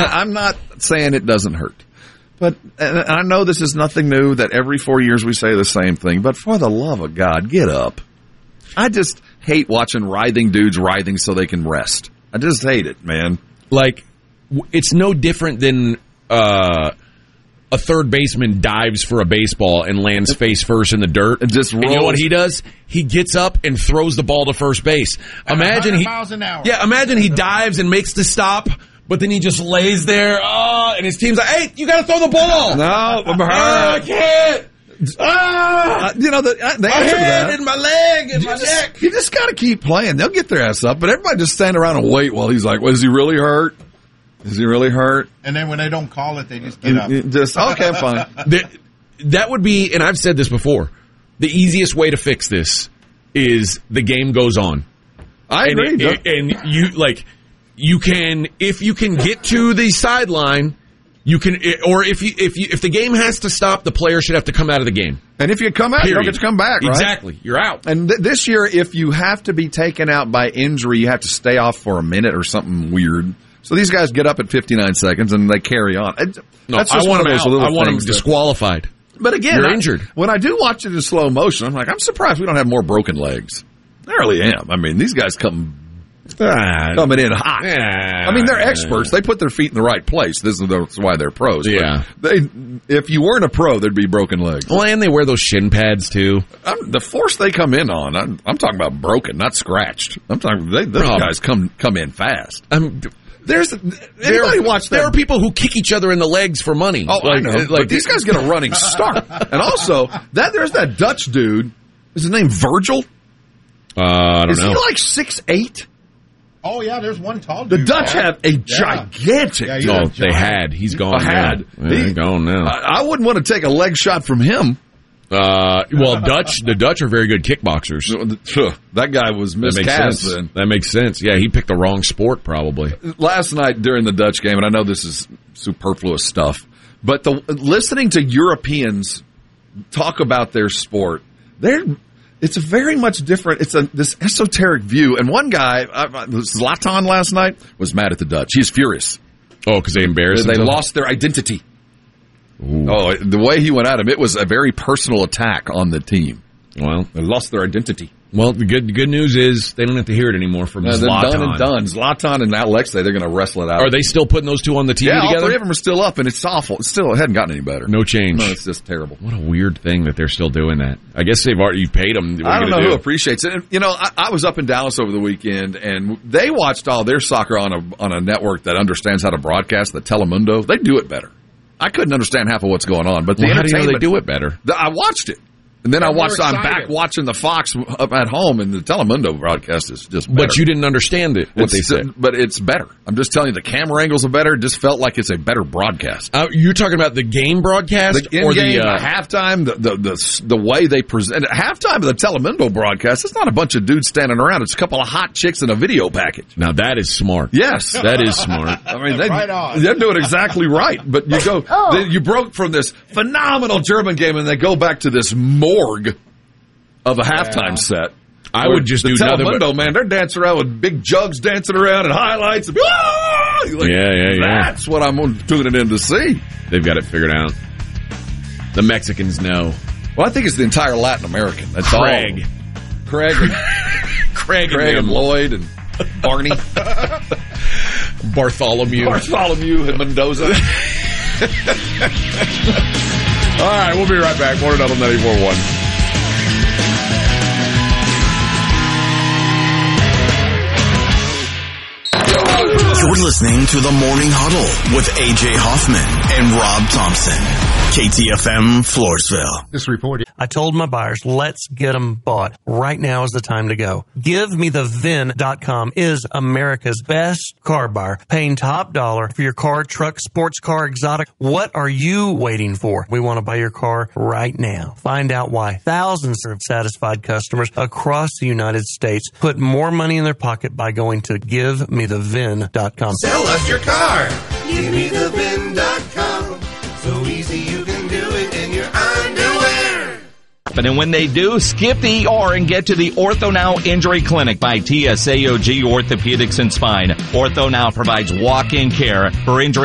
I'm not saying it doesn't hurt. But and I know this is nothing new, that every 4 years we say the same thing. But for the love of God, get up. I just hate watching writhing dudes writhing so they can rest. I just hate it, man. Like, it's no different than a third baseman dives for a baseball and lands face first in the dirt. And just rolls. And you know what he does? He gets up and throws the ball to first base. Imagine miles an hour. Yeah, imagine he dives and makes the stop, but then he just lays there, and his team's like, hey, you got to throw the ball. No, I'm hurt. I can't. The my head and my leg and my neck. You just got to keep playing. They'll get their ass up, but everybody just stand around and wait while he's like, well, is he really hurt? Is he really hurt? And then when they don't call it, they just get up. Okay, fine. That would be, and I've said this before, the easiest way to fix this is the game goes on. I agree. And you can, if you can get to the sideline, you can, or if the game has to stop, the player should have to come out of the game. And if you come out, you don't get to come back, right? Exactly. You're out. And this year, if you have to be taken out by injury, you have to stay off for a minute or something weird. So these guys get up at 59 seconds and they carry on. That's just one of those little things. I want them disqualified. But again, you're injured. When I do watch it in slow motion, I'm like, I'm surprised we don't have more broken legs. I really am. I mean, these guys coming in hot. I mean, they're experts. They put their feet in the right place. That's why they're pros. Yeah. If you weren't a pro, there'd be broken legs. Well, and they wear those shin pads, too. The force they come in on, I'm talking about broken, not scratched. I'm talking, those guys come in fast. There are people who kick each other in the legs for money. Oh, I know. But these guys get a running start. And also, there's that Dutch dude. Is his name Virgil? I don't know. Is he like 6'8"? Oh, yeah, there's one tall dude. The Dutch have a gigantic dude. No, they had. He's gone now. He's gone now. I wouldn't want to take a leg shot from him. The Dutch are very good kickboxers. That guy was miscast then. That makes sense. Yeah, he picked the wrong sport probably. Last night during the Dutch game, and I know this is superfluous stuff, but listening to Europeans talk about their sport, it's a very much different. It's this esoteric view. And one guy, Zlatan last night, was mad at the Dutch. He's furious. Oh, because they embarrassed them? They themselves? lost their identity. Ooh. Oh, the way he went at him, it was a very personal attack on the team. Well, they lost their identity. Well, the good news is they don't have to hear it anymore from Zlatan. They're done and done. Zlatan and Alexei, they're going to wrestle it out. Are they still putting those two on the TV together? Yeah, all three of them are still up, and it's awful. It hadn't gotten any better. No change. No, it's just terrible. What a weird thing that they're still doing that. I guess you paid them. I don't know who appreciates it. You know, I was up in Dallas over the weekend, and they watched all their soccer on a network that understands how to broadcast, the Telemundo. They do it better. I couldn't understand half of what's going on, but how do you know they do it better? I watched it. And then I'm back watching the Fox up at home, and the Telemundo broadcast is just better. But you didn't understand what they said. But it's better. I'm just telling you, the camera angles are better. It just felt like it's a better broadcast. You're talking about the game broadcast? The in-game, halftime, the way they present. Halftime of the Telemundo broadcast, it's not a bunch of dudes standing around. It's a couple of hot chicks in a video package. Now, that is smart. Yes. That is smart. I mean, they're doing exactly right. But you go, you broke from this phenomenal German game, and they go back to this morgue of a halftime set. I would just do Telemundo, man. They're dancing around with big jugs dancing around and highlights. And, That's what I'm tuning in to see. They've got it figured out. The Mexicans know. Well, I think it's the entire Latin American. That's Craig. Craig and Lloyd and Barney. Bartholomew and Mendoza. All right, we'll be right back. Morning Huddle 94.1. You're listening to The Morning Huddle with A.J. Hoffman and Rob Thompson. KTFM Floresville. This report. I told my buyers, let's get them bought. Right now is the time to go. GiveMeTheVin.com is America's best car buyer, paying top dollar for your car, truck, sports car, exotic. What are you waiting for? We want to buy your car right now. Find out why thousands of satisfied customers across the United States put more money in their pocket by going to GiveMeTheVin.com. Sell us your car. GiveMeTheVin.com. So easy you can do it in your underwear. And when they do, skip the ER and get to the OrthoNow Injury Clinic by TSAOG Orthopedics and Spine. OrthoNow provides walk-in care for injury